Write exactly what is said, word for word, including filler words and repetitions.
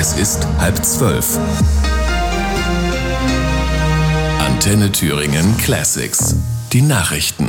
Es ist halb zwölf. Antenne Thüringen Classics. Die Nachrichten.